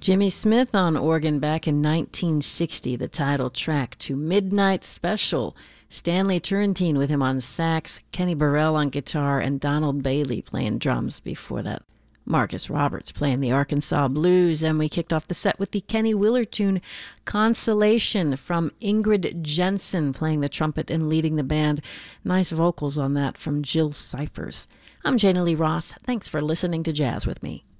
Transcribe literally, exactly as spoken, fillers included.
Jimmy Smith on organ back in nineteen sixty, the title track to Midnight Special. Stanley Turrentine with him on sax, Kenny Burrell on guitar, and Donald Bailey playing drums before that. Marcus Roberts playing the Arkansas Blues, and we kicked off the set with the Kenny Wheeler tune Consolation from Ingrid Jensen playing the trumpet and leading the band. Nice vocals on that from Jill Cyphers. I'm Jana Lee Ross. Thanks for listening to Jazz with me.